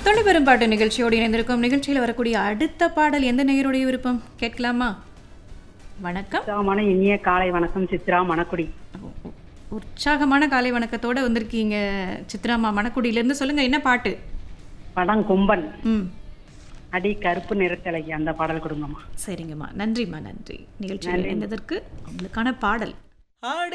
தொலை பெரும்பாட்டு நிகழ்ச்சியோடு இணைந்திருக்கும் நிகழ்ச்சியில் வரக்கூடிய அடுத்த பாடல் எந்த நேயருடைய விருப்பம் கேட்கலாமா? வணக்கம். உற்சாகமான இனிய காலை வணக்கம். சித்ரா, மணக்குடி. உற்சாகமான காலை வணக்கத்தோட வந்திருக்கீங்க சித்ராமா மணக்குடியிலேருந்து. சொல்லுங்க, என்ன பாட்டு? படம் கும்பன். ம், அடி கருப்பு நிறத்தலைக்கு அந்த பாடல் கொடுங்கம்மா. சரிங்கம்மா. நன்றிம்மா, நன்றி. நிகழ்ச்சியில் இணைந்ததற்கு உங்களுக்கான பாடல்.